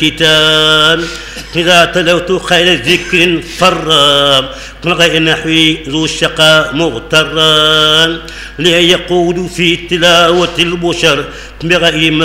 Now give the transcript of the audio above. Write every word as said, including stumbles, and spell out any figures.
كتاب إذا تلوت خير ذكر فرام من غير نحوي ذو الشقاء مغتران ليقول في تلاوة البشر بغير